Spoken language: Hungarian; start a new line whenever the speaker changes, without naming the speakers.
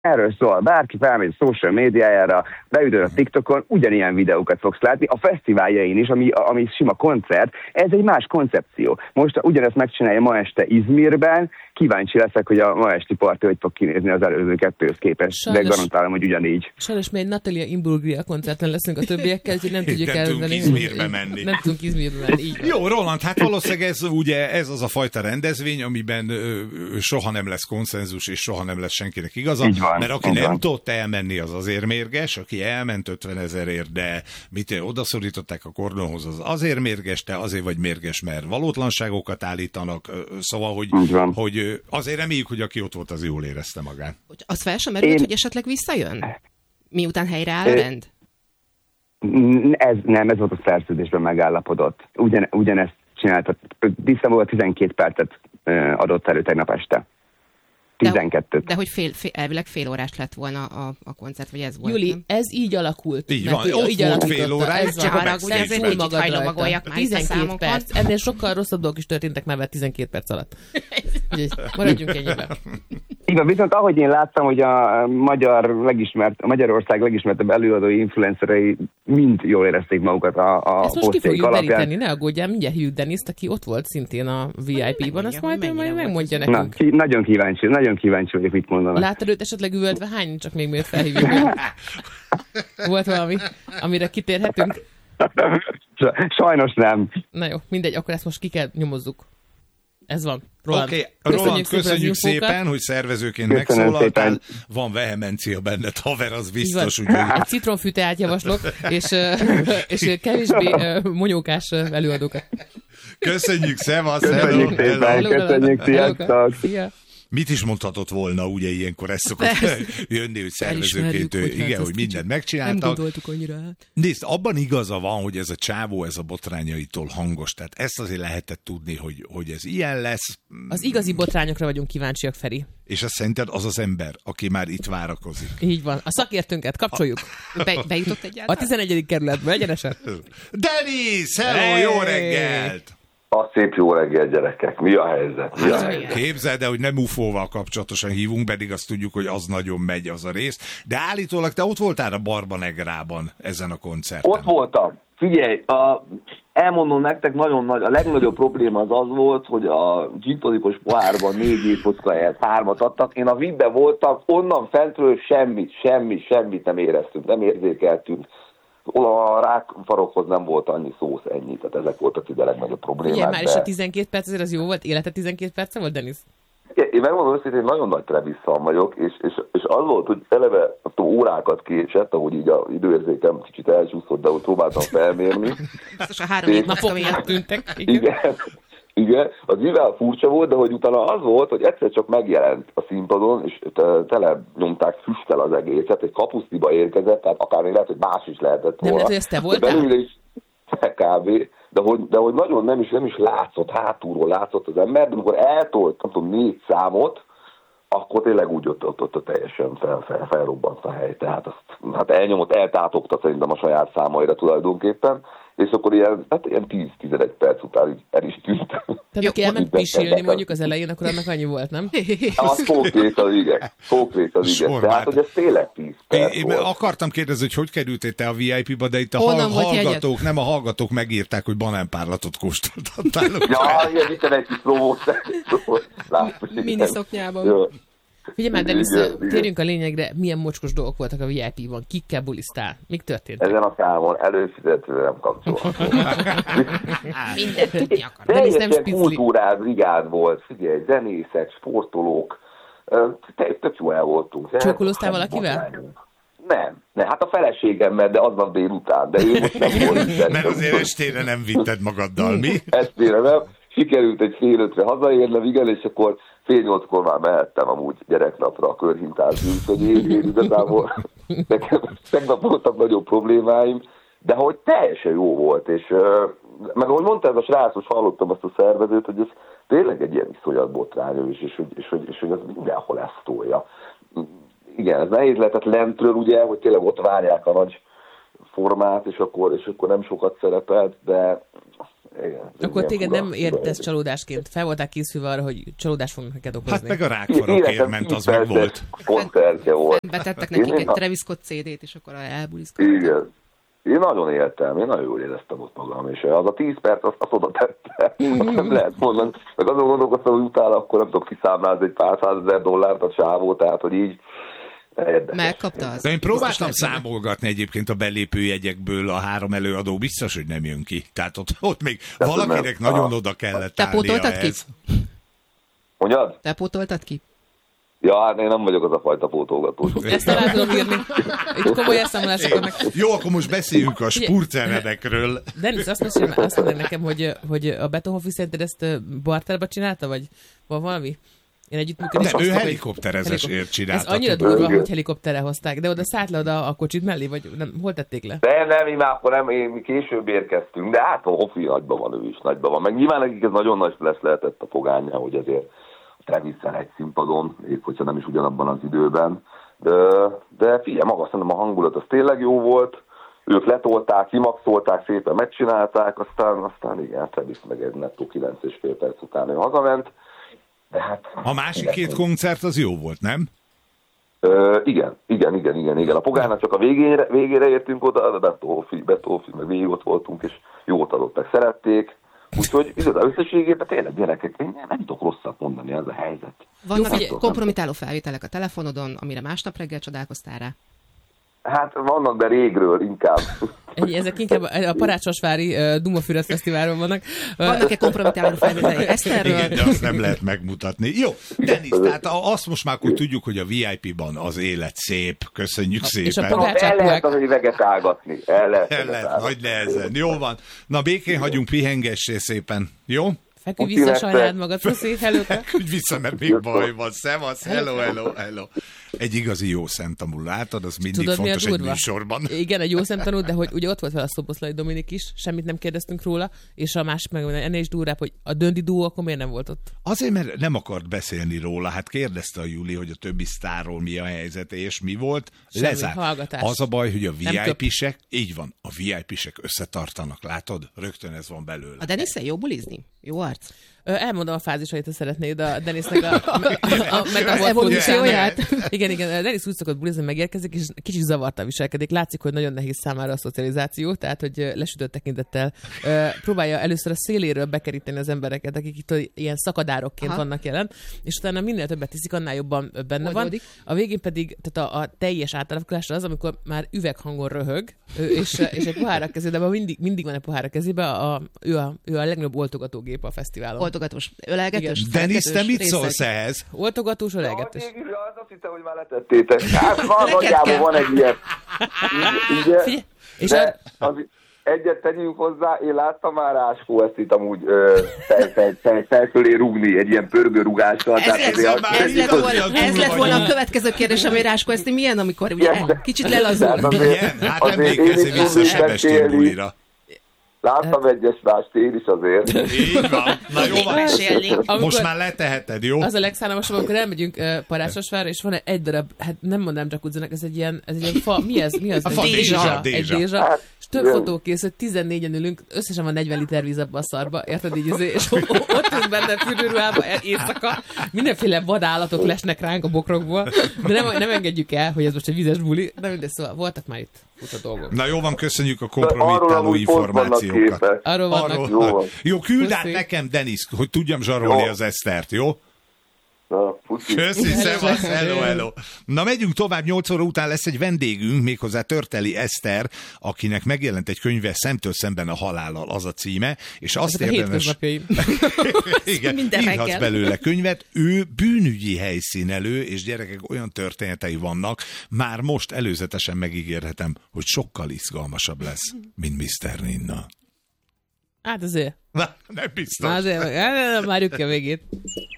Erről szól, bárki felmegy a social médiájára, beütöd a TikTokon, ugyanilyen videókat fogsz látni, a fesztiváljain is, ami sima koncert, ez egy más koncepció. Most ugyanezt megcsinálja ma este Izmirben, kíváncsi leszek, hogy a ma esti parti hogy fog kinézni az előző kettőhöz képest, de garantálom, hogy ugyanígy.
Sajnos mi egy Natalia Imbruglia koncerten leszünk a többiekkel, úgyhogy nem tudjuk elvenni. Nem tudunk Izmirbe menni. Így
jó, Roland, hát valószínűleg ez az a fajta rendezvény, amiben soha nem lesz konszenzus, és soha nem lesz senkinek igaza. Mert aki nem tudott elmenni, az azért mérges, aki elment 50 000-ért, de odaszorították a kordonhoz, az azért mérges, te azért vagy mérges, mert valótlanságokat állítanak, szóval, hogy azért reméljük, hogy aki ott volt, az jól érezte magát.
Az fel sem merült, hogy esetleg visszajön? Miután helyreáll a rend?
Ez volt a szerződésben megállapodott. Ugyanezt csinálta. Vissza 12 percet adott elő tegnap este. 12.
De hogy elvileg fél órás lett volna a koncert, vagy ez volt?
Juli,
nem?
Ez így alakult.
Így van, ott volt fél óráig,
csak a backstage-ben.
12 perc. Ennél sokkal rosszabb dolgok is történtek már 12 perc alatt. Úgyhogy maradjunk ennyiben.
Igen, viszont ahogy én láttam, hogy a Magyarország legismertebb előadói influencerei mind jól érezték magukat a
ezt most ki fogjuk
alapján.
deríteni, ne aggódjál, mindjárt hívjuk Deniszt, aki ott volt szintén a VIP-ban, azt majd megmondja nekünk.
Nagyon kíváncsi vagyok, mit mondanak.
Láttad őt esetleg üvöltve? Hány csak még miért felhívjuk? Volt valami, amire kitérhetünk?
Sajnos nem.
Na jó, mindegy, akkor ezt most ki kell nyomozzuk. Ez van. Roland,
Roland, köszönjük szépen, hogy szervezőként megszólaltál. Van vehemencia benned, haver, az biztos.
Egy citronfűteát javaslok, és kevésbé monyókás előadókat.
Köszönjük, szevasz!
Köszönjük szépen, köszönjük, sziasztok!
Mit is mondhatott volna, ugye ilyenkor ez szokott jönni, hogy szervezőként, igen, hogy mindent megcsináltak.
Nem gondoltuk annyira át.
Nézd, abban igaza van, hogy ez a csávó, ez a botrányaitól hangos. Tehát ezt azért lehetett tudni, hogy ez ilyen lesz.
Az igazi botrányokra vagyunk kíváncsiak, Feri.
És azt szerinted az az ember, aki már itt várakozik.
Így van. A szakértőnket kapcsoljuk.
Bejutott egyáltalán?
A 11. kerületbe, egyenesen.
Denis, hello, jó reggelt!
A szép jó reggel, gyerekek. Mi a helyzet?
Képzeld el, hogy nem UFO-val kapcsolatosan hívunk, pedig azt tudjuk, hogy az nagyon megy az a rész. De állítólag te ott voltál a Barbanegrában ezen a koncerten.
Ott voltam. Figyelj, elmondom nektek, nagyon nagy, a legnagyobb probléma az volt, hogy a gin-tonikos pohárban 4 éjszaka helyett 3-at adtak. Én a VIP-ben voltam, onnan fentről semmit nem éreztünk, nem érzékeltünk. A rákfarokhoz nem volt annyi szósz, ennyi. Tehát ezek voltak ide a legnagyobb problémák.
Igen, már is a 12 perc, azért az jó volt? Élete 12 perce volt, Denis?
Én megmondom őszintén, hogy nagyon nagy Travis fan vagyok, és az volt, hogy eleve órákat késett, ahogy így az időérzékem kicsit elcsúszott, de úgy próbáltam felmérni.
Biztos a 3 napok miatt
tűntek.
Igen, az mivel furcsa volt, de hogy utána az volt, hogy egyszer csak megjelent a színpadon, és tele nyomták füsttel az egészet, egy kapusztiba érkezett, tehát akár lehet, hogy más is lehetett volna.
Nem lehet, hogy ezt te voltál?
Belőle is kb. De hogy nagyon nem is látszott, hátulról látszott az ember, de amikor eltolt, nem tudom, 4 számot, akkor tényleg úgy ott teljesen felrobbant a hely. Tehát azt eltátogta szerintem a saját számaira tulajdonképpen, és akkor ilyen 10-11 perc után így el is tűnt.
Tehát aki elment pisilni mondjuk az elején, akkor annak annyi volt, nem?
Az konkrét az igen. Tehát, hogy ez tényleg 10 perc
Én
volt.
akartam kérdezni, hogy kerültél te a VIP-ba, de itt a hallgatók megírták, hogy banánpárlatot kóstoltattál.
Ja, ilyen itt egy kis promót.
Mini szoknyában.
Figyelj már, Denis, térjünk a lényegre, milyen mocskos dolgok voltak a VIP-ban, kikkel bulisztál, mik történt?
Ezen a számon előfizetőre nem kapcsolható.
Mindent tudni akar.
Teljesen kultúrás brigád volt, figyelj, zenészek, sportolók, tök jó el voltunk.
Csókolóztál valakivel?
Nem, hát a feleségemmel, de aznap délután, de ő most nem volt.
Mert azért estére nem vitted magaddal, mi?
Estére nem. Sikerült egy 4:30-re hazaérnem, igen, és akkor 7:30-kor már mehettem amúgy gyereknapra a körhintázni, úgyhogy én igazából nekem tegnap voltak nagyobb problémáim, de hogy teljesen jó volt, és meg ahogy mondta ez a srác, most hallottam azt a szervezőt, hogy ez tényleg egy ilyen iszonyat botrányos, és hogy ez mindenhol ezt tolja. Igen, ez nehéz lehetett lentről, ugye, hogy tényleg ott várják a nagy formát, és akkor nem sokat szerepelt, de igen.
Akkor téged nem ért ez csalódásként? Fel voltál készülve arra, hogy csalódást fognak neked okozni?
Hát meg a rákfarokért ment, az meg volt.
Koncertje volt.
Betettek nekik egy Travis Scott CD-t, és akkor elbuliszkodtak.
Igen. Én nagyon éltem, én nagyon jól éreztem ott magam, és az a 10 perc, azt oda tette. Nem lehet mondani. Meg azon gondolkoztam, hogy utána akkor nem tudok kiszámlázni egy pár $100,000 a csávó, tehát hogy így
megkapta az.
De én próbáltam számolgatni egyébként a belépőjegyekből a 3 előadó, biztos, hogy nem jön ki. Tehát ott még valakinek nagyon oda kellett állnia.
Te pótoltad ki?
Mondjad?
Te pótoltad ki?
Ja, hát én nem vagyok az a fajta pótolgató.
Ezt el tudom írni. Itt komoly elszámolások vannak.
Jó, akkor most beszéljünk a spurceredekről.
Dennis, azt mondja nekem, hogy a Betonhoffi szerinted ezt barterba csinálta, vagy van valami? Én együttműködés.
Nem, ő helikopterezésért csinálta.
Ez annyira durva, hogy helikopterre hozták, de oda szállt le oda a kocsit mellé, vagy nem, hol tették le?
De nem, akkor nem, mi később érkeztünk, de hát a Hoffi nagyban van, ő is nagyban van. Meg nyilván nekik ez nagyon nagy lesz lehetett a fogánya, hogy azért Travis-szel egy színpadon, még hogyha nem is ugyanabban az időben. De figyelj, maga szerintem a hangulat az tényleg jó volt, ők letolták, kimaxolták, szépen megcsinálták, aztán igen, Travis meg egy nettó 9,5 perc után ő hazament. De hát,
a másik 2 koncert az jó volt, nem?
Igen. A Pogának csak a végére értünk oda, a Beethoven, meg végig ott voltunk, és jót adottak, szerették. Úgyhogy összességében tényleg gyerekek, én nem tudok rosszat mondani, ez a helyzet.
Vannak kompromitáló felvételek a telefonodon, amire másnap reggel csodálkoztál rá?
Hát vannak, de régről inkább.
Ezek inkább a Parácsosvári Dumafüred Fesztiválon vannak.
Vannak-e kompromitáló felvételek Eszterről?
Igen, de azt nem lehet megmutatni. Jó, Dennis, tehát azt most már akkor tudjuk, hogy a VIP-ban az élet szép. Köszönjük szépen. És
a
el lehet az üveget ágatni. El lehet,
nagy nehezen. Jó van. Na, békén hagyunk, pihengessé szépen. Jó?
Feküdj vissza, sajnáld magad, puszi, hello.
Feküdj vissza, mert még baj van. Szevasz, hello. Egy igazi jó szemtanú, látod, az mindig tudod, fontos egy műsorban.
Igen, egy jó szemtanú, de hogy ugye ott volt vele a Szoboszlai Dominik is, semmit nem kérdeztünk róla, és a másik meg ennél is durvább, hogy a Döndi duó akkor miért nem volt ott?
Azért, mert nem akart beszélni róla, hát kérdezte a Júli, hogy a többi sztárról mi a helyzet, és mi volt. Lezárt.
Hallgatás.
Az a baj, hogy a VIP-sek, így van, a VIP-sek összetartanak, látod? Rögtön ez van belőle.
A Denisszel jó bulizni? Jó arc?
Elmondom a fázisait, ha szeretnéd a Denisnek
a evolúcióját.
Igen, Denis úgy szokott bulizni, megérkezik, és kicsit zavartan viselkedik. Látszik, hogy nagyon nehéz számára a szocializáció, tehát, hogy lesütött tekintettel próbálja először a széléről bekeríteni az embereket, akik itt ilyen szakadárokként vannak jelen, és utána minél többet iszik, annál jobban benne van. A végén pedig tehát a teljes átalakulásra az, amikor már üveghangon röhög, és egy pohár a kezében, mindig van egy pohár a kezében, ő a legnagyobb oltogatógép a fesztiválon.
Oltogatós, ölelgetős.
Denis, te mit szólsz ehhez?
Oltogatós, ölelgetős.
Azt hittem, hogy már letettétek. Hát nagyjából van egy ilyen. Ugye? Egyet tegyünk hozzá, én láttam már Ráskó ezt itt amúgy felfölé rúgni egy ilyen pörgőrúgással.
Ez lett volna a következő kérdés, ami Ráskó ezt milyen, amikor ugye kicsit lelazul.
Milyen? Hát emlékezzé vissza Sebestyén bulira.
Láttam egyes mást én is azért.
Így van. Na jó van. Most már leteheted, jó?
Az a legszállalmasabb, amikor elmegyünk Parácsosvárra, és van egy darab, hát nem mondanám jacuzzinak, ez egy ilyen fa, mi ez?
A fa,
dézsa. És több fotó készült, 14-en ülünk, összesen van 40 liter víz abba a szarba, érted így, és ott ülünk benne fürdőruhába éjszaka, mindenféle vadállatok lesnek ránk a bokrokból, de nem engedjük el, hogy ez most egy vízes buli, de mindegy, szóval voltak már itt dolgok.
Na jó van, köszönjük a kompromittáló információkat.
Arról vannak.
Jó, küld át nekem, Denis, hogy tudjam zsarolni az Esztert, jó? Köszi, szevasz, hello. Na megyünk tovább, 8 óra után lesz egy vendégünk, méghozzá Törteli Eszter, akinek megjelent egy könyve Szemtől szemben a halállal, az a címe, és azt érdemes... Igen, írhatsz belőle könyvet, ő bűnügyi helyszínelő, és gyerekek, olyan történetei vannak, már most előzetesen megígérhetem, hogy sokkal izgalmasabb lesz, mint Mr. Ninna.
Hát azért.
Na, nem biztos.
Azért, várjuk ki a végét.